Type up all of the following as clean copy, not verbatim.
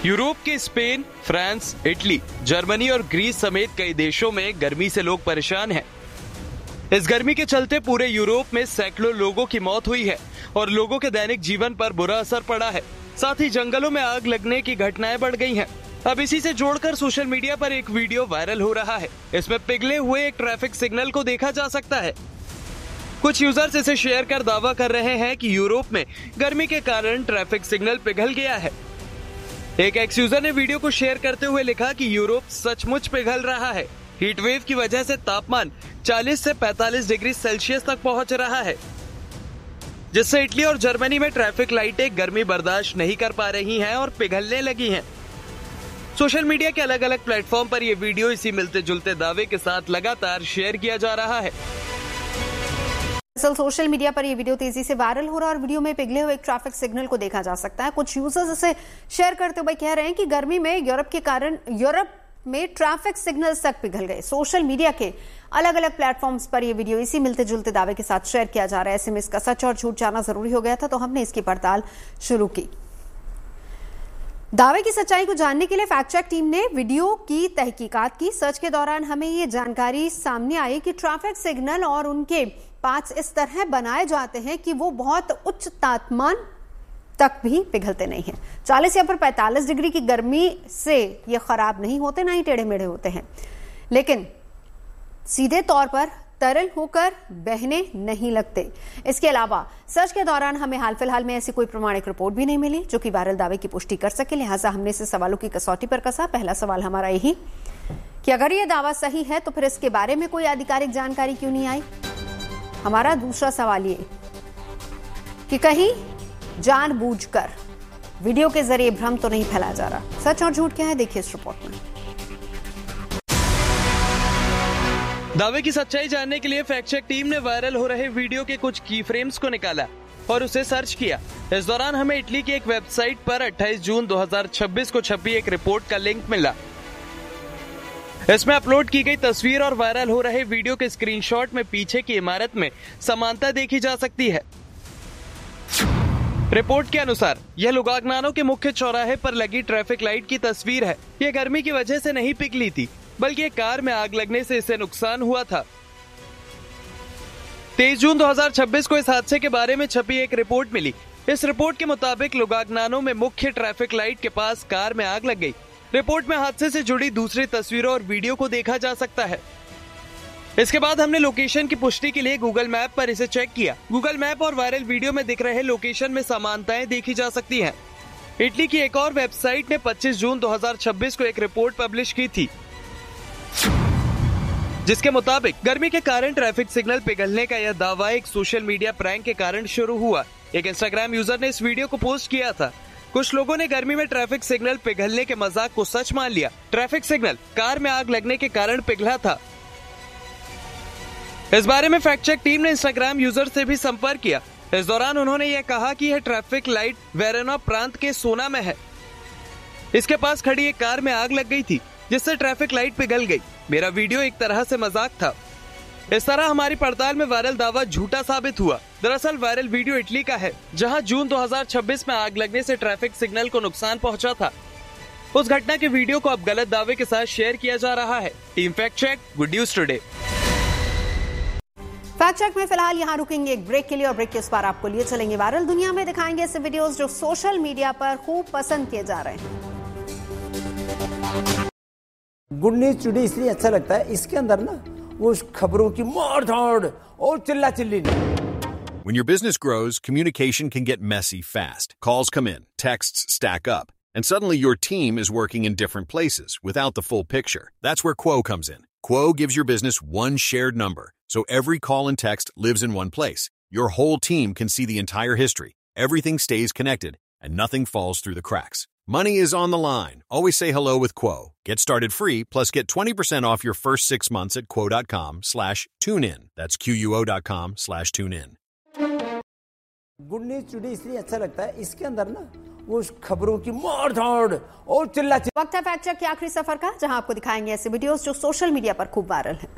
Europe के Spain, France, Italy, Germany और Greece समेत कई देशों में गर्मी से लोग परेशान हैं। इस गर्मी के चलते पूरे यूरोप में सैकड़ों लोगों की मौत हुई है और लोगों के दैनिक जीवन पर बुरा असर पड़ा है। साथ ही जंगलों में आग लगने की घटनाएं बढ़ गई हैं। अब इसी से जोड़कर सोशल मीडिया पर एक वीडियो वायरल हो रहा है। इसमें पिघले हुए एक ट्रैफिक सिग्नल को देखा जा सकता है। कुछ यूजर्स इसे शेयर कर दावा कर रहे हैं कि यूरोप में गर्मी के कारण ट्रैफिक सिग्नल पिघल गया है। एक एक्स यूजर ने वीडियो को शेयर करते हुए लिखा कि यूरोप सचमुच पिघल रहा है। हीट वेव की वजह से तापमान 40 से 45 डिग्री सेल्सियस तक पहुंच रहा है, जिससे इटली और जर्मनी में ट्रैफिक लाइटें गर्मी बर्दाश्त नहीं कर पा रही हैं और पिघलने लगी हैं। सोशल मीडिया के अलग अलग प्लेटफॉर्म पर यह वीडियो इसी मिलते जुलते दावे के साथ लगातार शेयर किया जा रहा है। सोशल मीडिया पर यह वीडियो तेजी से वायरल हो रहा है और वीडियो में पिघले हुए एक ट्रैफिक सिग्नल को देखा जा सकता है। कुछ यूजर्स इसे शेयर करते हुए कह रहे हैं कि गर्मी में यूरोप में ट्रैफिक सिग्नल्स तक पिघल गए। सोशल मीडिया के अलग अलग प्लेटफॉर्म्स पर यह वीडियो इसी मिलते जुलते दावे के साथ शेयर किया जा रहा है। ऐसे में इसका सच और झूठ जानना जरूरी हो गया था, तो हमने इसकी पड़ताल शुरू की। दावे की सच्चाई को जानने के लिए फैक्ट चेक टीम ने वीडियो की तहकीकात की। सर्च के दौरान हमें ये जानकारी सामने आई कि ट्रैफिक सिग्नल और उनके पार्ट्स इस तरह बनाए जाते हैं कि वो बहुत उच्च तापमान तक भी पिघलते नहीं हैं। 40 या फिर 45 डिग्री की गर्मी से ये खराब नहीं होते, ना ही टेढ़े मेढ़े होते हैं, लेकिन सीधे तौर पर तरल होकर बहने नहीं लगते। इसके अलावा सर्च के दौरान हमें हाल फिलहाल में ऐसी कोई प्रमाणिक रिपोर्ट भी नहीं मिली जो कि वायरल दावे की पुष्टि कर सके। लिहाजा हमने इसे सवालों की कसौटी पर कसा। पहला सवाल हमारा यही कि अगर ये दावा सही है तो फिर इसके बारे में कोई आधिकारिक जानकारी क्यों नहीं आई। हमारा दूसरा सवाल ये कि कहीं जानबूझकर वीडियो के जरिए भ्रम तो नहीं फैलाया जा रहा। सच और झूठ क्या है, देखिए इस रिपोर्ट में। दावे की सच्चाई जानने के लिए फैक्ट चेक टीम ने वायरल हो रहे वीडियो के कुछ की फ्रेम्स को निकाला और उसे सर्च किया। इस दौरान हमें इटली की एक वेबसाइट पर 28 जून 2026 को छपी एक रिपोर्ट का लिंक मिला। इसमें अपलोड की गई तस्वीर और वायरल हो रहे वीडियो के स्क्रीनशॉट में पीछे की इमारत में समानता देखी जा सकती है। रिपोर्ट के अनुसार यह लुगाग्नानो के मुख्य चौराहे पर लगी ट्रैफिक लाइट की तस्वीर है। यह गर्मी की वजह से नहीं पिघली थी, बल्कि एक कार में आग लगने से इसे नुकसान हुआ था। 23 जून 2026 को इस हादसे के बारे में छपी एक रिपोर्ट मिली। इस रिपोर्ट के मुताबिक लुगाग्नानो में मुख्य ट्रैफिक लाइट के पास कार में आग लग गई। रिपोर्ट में हादसे से जुड़ी दूसरी तस्वीरों और वीडियो को देखा जा सकता है। इसके बाद हमने लोकेशन की पुष्टि के लिए गूगल मैप पर इसे चेक किया। गूगल मैप और वायरल वीडियो में दिख रहे लोकेशन में समानताएं देखी जा सकती हैं। इटली की एक और वेबसाइट ने 25 जून 2026 को एक रिपोर्ट पब्लिश की थी, जिसके मुताबिक गर्मी के कारण ट्रैफिक सिग्नल पिघलने का यह दावा एक सोशल मीडिया प्रैंक के कारण शुरू हुआ। एक इंस्टाग्राम यूजर ने इस वीडियो को पोस्ट किया था। कुछ लोगों ने गर्मी में ट्रैफिक सिग्नल पिघलने के मजाक को सच मान लिया। ट्रैफिक सिग्नल कार में आग लगने के कारण पिघला था। इस बारे में फैक्ट चेक टीम ने इंस्टाग्राम यूजर से भी संपर्क किया। इस दौरान उन्होंने यह कहा कि यह ट्रैफिक लाइट वेरोना प्रांत के सोना में है। इसके पास खड़ी एक कार में आग लग गई थी, जिससे ट्रैफिक लाइट पिघल गई। मेरा वीडियो एक तरह से मजाक था। इस तरह हमारी पड़ताल में वायरल दावा झूठा साबित हुआ। दरअसल वायरल वीडियो इटली का है, जहां जून 2026 में आग लगने से ट्रैफिक सिग्नल को नुकसान पहुंचा था। उस घटना के वीडियो को अब गलत दावे के साथ शेयर किया जा रहा है। Team fact check, good news today. Fact check में फिलहाल यहाँ रुकेंगे एक ब्रेक के लिए और ब्रेक के उस पार आपको लिए चलेंगे वायरल दुनिया में। दिखाएंगे ऐसे वीडियोस जो सोशल मीडिया पर खूब पसंद किए जा रहे हैं। गुड न्यूज टुडे इसलिए अच्छा लगता है, इसके अंदर ना वो खबरों की मार धाड़ और चिल्ला चिल्ली नहीं। When your business grows, communication can get messy fast. Calls come in, texts stack up, and suddenly your team is working in different places without the full picture. That's where Quo comes in. Quo gives your business one shared number, so every call and text lives in one place. Your whole team can see the entire history. Everything stays connected, and nothing falls through the cracks. Money is on the line. Always say hello with Quo. Get started free, plus get 20% off your first 6 months at quo.com/tunein. That's quo.com/tunein. Good news today इसलिए अच्छा लगता है, इसके अंदर ना वो खबरों की मार धाड़ और चिल्ला चिल्ली। वक्त है फैक्ट चेक के आखिरी सफर का, जहां आपको दिखाएंगे ऐसे वीडियोस जो सोशल मीडिया पर खूब वायरल हैं।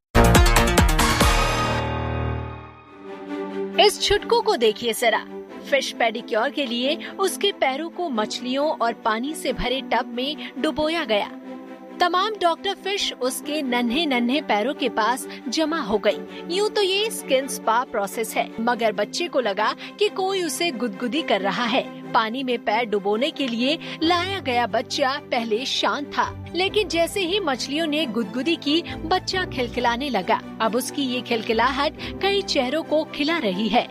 इस छुटकू को देखिए जरा। फिश पेडिक्योर के लिए उसके पैरों को मछलियों और पानी से भरे टब में डुबोया गया। तमाम डॉक्टर फिश उसके नन्हे नन्हे पैरों के पास जमा हो गई। यूँ तो ये स्किन स्पा प्रोसेस है, मगर बच्चे को लगा कि कोई उसे गुदगुदी कर रहा है। पानी में पैर डुबोने के लिए लाया गया बच्चा पहले शांत था, लेकिन जैसे ही मछलियों ने गुदगुदी की, बच्चा खिलखिलाने लगा। अब उसकी ये खिलखिलाहट कई चेहरों को खिला रही है।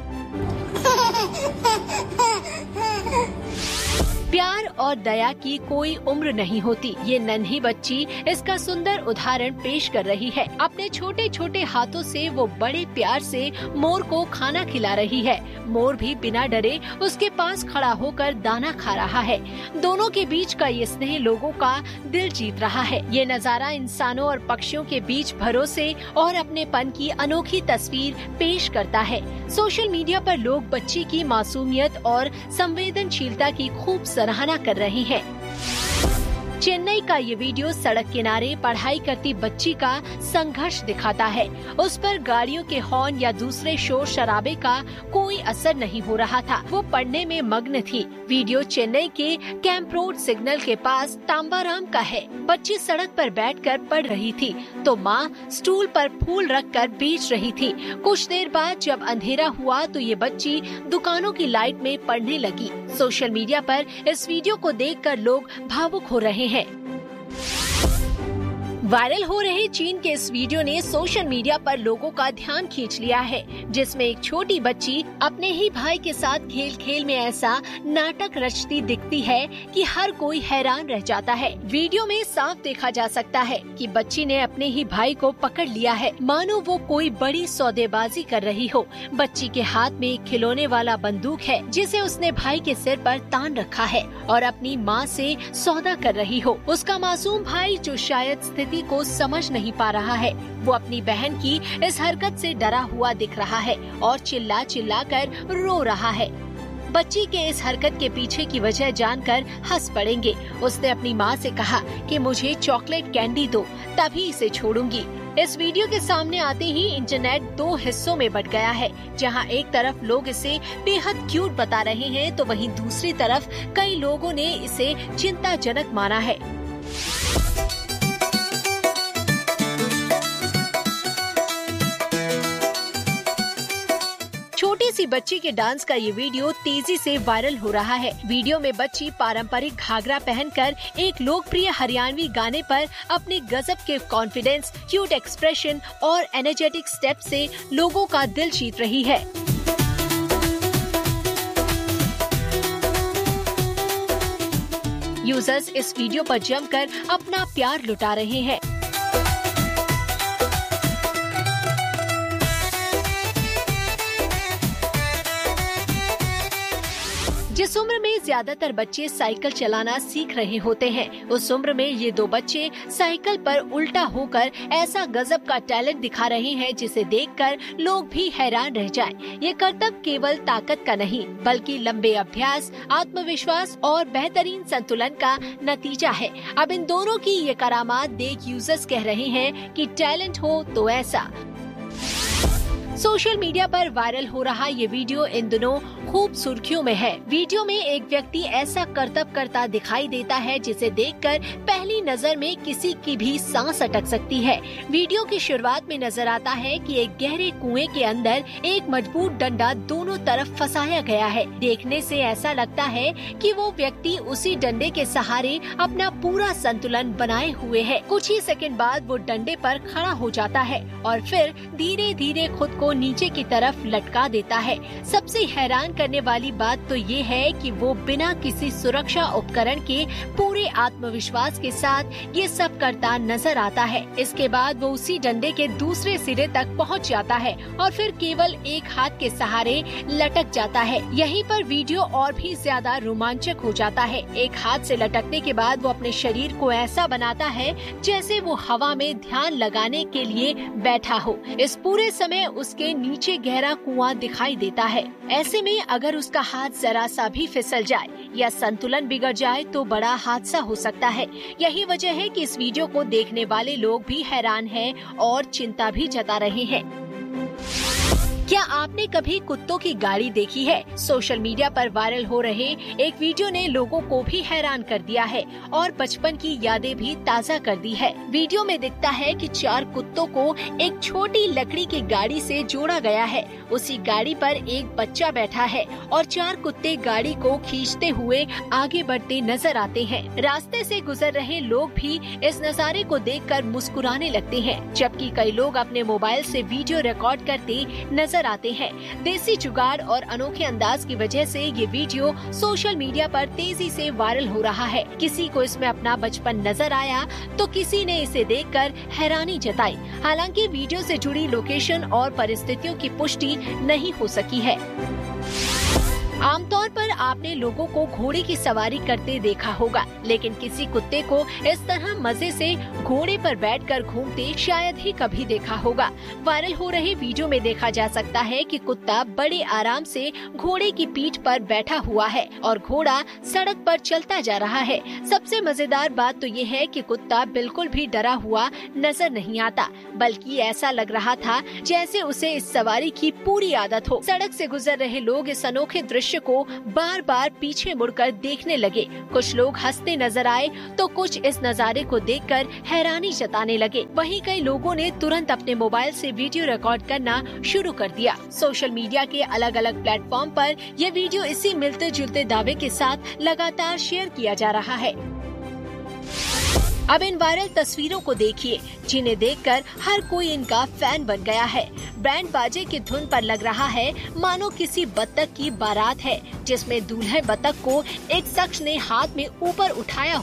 प्यार और दया की कोई उम्र नहीं होती। ये नन्ही बच्ची इसका सुंदर उदाहरण पेश कर रही है। अपने छोटे छोटे हाथों से वो बड़े प्यार से मोर को खाना खिला रही है। मोर भी बिना डरे उसके पास खड़ा होकर दाना खा रहा है। दोनों के बीच का ये स्नेह लोगों का दिल जीत रहा है। ये नजारा इंसानों और पक्षियों के बीच भरोसे और अपनेपन की अनोखी तस्वीर पेश करता है। सोशल मीडिया पर लोग बच्ची की मासूमियत और संवेदनशीलता की खूब सराहना कर रहे हैं। चेन्नई का ये वीडियो सड़क किनारे पढ़ाई करती बच्ची का संघर्ष दिखाता है। उस पर गाड़ियों के हॉर्न या दूसरे शोर शराबे का कोई असर नहीं हो रहा था। वो पढ़ने में मग्न थी। वीडियो चेन्नई के कैंप रोड सिग्नल के पास तांबाराम का है। बच्ची सड़क पर बैठकर पढ़ रही थी तो माँ स्टूल पर फूल रखकर बेच रही थी। कुछ देर बाद जब अंधेरा हुआ तो ये बच्ची दुकानों की लाइट में पढ़ने लगी। सोशल मीडिया पर इस वीडियो को देखकर लोग भावुक हो रहे हैं। वायरल हो रहे चीन के इस वीडियो ने सोशल मीडिया पर लोगों का ध्यान खींच लिया है, जिसमें एक छोटी बच्ची अपने ही भाई के साथ खेल खेल में ऐसा नाटक रचती दिखती है कि हर कोई हैरान रह जाता है। वीडियो में साफ देखा जा सकता है कि बच्ची ने अपने ही भाई को पकड़ लिया है, मानो वो कोई बड़ी सौदेबाजी कर रही हो। बच्ची के हाथ में एक खिलौने वाला बंदूक है, जिसे उसने भाई के सिर पर तान रखा है और अपनी माँ से सौदा कर रही हो। उसका मासूम भाई, जो शायद स्थिति को समझ नहीं पा रहा है, वो अपनी बहन की इस हरकत से डरा हुआ दिख रहा है और चिल्ला चिल्ला कर रो रहा है। बच्ची के इस हरकत के पीछे की वजह जानकर हंस पड़ेंगे। उसने अपनी माँ से कहा कि मुझे चॉकलेट कैंडी दो, तभी इसे छोड़ूंगी। इस वीडियो के सामने आते ही इंटरनेट दो हिस्सों में बंट गया है, जहां एक तरफ लोग इसे बेहद क्यूट बता रहे हैं तो वहीं दूसरी तरफ कई लोगों ने इसे चिंताजनक माना है। छोटी सी बच्ची के डांस का ये वीडियो तेजी से वायरल हो रहा है। वीडियो में बच्ची पारंपरिक घाघरा पहनकर एक लोकप्रिय हरियाणवी गाने पर अपने गजब के कॉन्फिडेंस, क्यूट एक्सप्रेशन और एनर्जेटिक स्टेप से लोगों का दिल जीत रही है। यूजर्स इस वीडियो पर जमकर अपना प्यार लुटा रहे हैं। जिस उम्र में ज्यादातर बच्चे साइकिल चलाना सीख रहे होते हैं, उस उम्र में ये दो बच्चे साइकिल पर उल्टा होकर ऐसा गजब का टैलेंट दिखा रहे हैं जिसे देखकर लोग भी हैरान रह जाएं। ये करतब केवल ताकत का नहीं, बल्कि लंबे अभ्यास, आत्मविश्वास और बेहतरीन संतुलन का नतीजा है। अब इन दोनों की ये करामात देख यूजर्स कह रहे हैं कि टैलेंट हो तो ऐसा। सोशल मीडिया पर वायरल हो रहा ये वीडियो इन दिनों खूब सुर्खियों में है। वीडियो में एक व्यक्ति ऐसा करतब करता दिखाई देता है जिसे देखकर पहली नजर में किसी की भी सांस अटक सकती है। वीडियो की शुरुआत में नजर आता है कि एक गहरे कुएं के अंदर एक मजबूत डंडा दोनों तरफ फंसाया गया है। देखने से ऐसा लगता है कि वो व्यक्ति उसी डंडे के सहारे अपना पूरा संतुलन बनाए हुए है। कुछ ही सेकंड बाद वो डंडे पर खड़ा हो जाता है और फिर धीरे धीरे खुद को नीचे की तरफ लटका देता है। सबसे हैरान करने वाली बात तो ये है कि वो बिना किसी सुरक्षा उपकरण के पूरे आत्मविश्वास के साथ ये सब करता नजर आता है। इसके बाद वो उसी डंडे के दूसरे सिरे तक पहुंच जाता है और फिर केवल एक हाथ के सहारे लटक जाता है। यहीं पर वीडियो और भी ज्यादा रोमांचक हो जाता है। एक हाथ से लटकने के बाद वो अपने शरीर को ऐसा बनाता है जैसे वो हवा में ध्यान लगाने के लिए बैठा हो। इस पूरे समय उसके नीचे गहरा कुआं दिखाई देता है। ऐसे में अगर उसका हाथ जरा सा भी फिसल जाए या संतुलन बिगड़ जाए तो बड़ा हादसा हो सकता है। यही वजह है कि इस वीडियो को देखने वाले लोग भी हैरान हैं और चिंता भी जता रहे हैं। क्या आपने कभी कुत्तों की गाड़ी देखी है? सोशल मीडिया पर वायरल हो रहे एक वीडियो ने लोगों को भी हैरान कर दिया है और बचपन की यादें भी ताज़ा कर दी है। वीडियो में दिखता है कि 4 कुत्तों को एक छोटी लकड़ी की गाड़ी से जोड़ा गया है। उसी गाड़ी पर एक बच्चा बैठा है और 4 कुत्ते गाड़ी को खींचते हुए आगे बढ़ते नजर आते हैं। रास्ते से गुजर रहे लोग भी इस नज़ारे को देखकर मुस्कुराने लगते हैं, जबकि कई लोग अपने मोबाइल से वीडियो रिकॉर्ड करते नजर आते हैं। देसी जुगाड़ और अनोखे अंदाज की वजह से ये वीडियो सोशल मीडिया पर तेजी से वायरल हो रहा है। किसी को इसमें अपना बचपन नजर आया तो किसी ने इसे देखकर हैरानी जताई। हालांकि वीडियो से जुड़ी लोकेशन और परिस्थितियों की पुष्टि नहीं हो सकी है। आमतौर पर आपने लोगों को घोड़े की सवारी करते देखा होगा, लेकिन किसी कुत्ते को इस तरह मजे से घोड़े पर बैठकर घूमते शायद ही कभी देखा होगा। वायरल हो रहे वीडियो में देखा जा सकता है कि कुत्ता बड़े आराम से घोड़े की पीठ पर बैठा हुआ है और घोड़ा सड़क पर चलता जा रहा है। सबसे मजेदार बात तो ये है कि कुत्ता बिल्कुल भी डरा हुआ नजर नहीं आता, बल्कि ऐसा लग रहा था जैसे उसे इस सवारी की पूरी आदत हो। सड़क से गुजर रहे लोग इस अनोखे दृश्य को बार बार पीछे मुड़कर देखने लगे। कुछ लोग हंसते नजर आए तो कुछ इस नजारे को देखकर हैरानी जताने लगे। वहीं कई लोगों ने तुरंत अपने मोबाइल से वीडियो रिकॉर्ड करना शुरू कर दिया। सोशल मीडिया के अलग अलग प्लेटफॉर्म पर यह वीडियो इसी मिलते जुलते दावे के साथ लगातार शेयर किया जा रहा है। अब इन वायरल तस्वीरों को देखिए, जिन्हें देखकर हर कोई इनका फैन बन गया है। बैंड बाजे की धुन पर लग रहा है मानो किसी बत्तख की बारात है, जिसमें दूल्हे बत्तख को एक शख्स ने हाथ में ऊपर उठाया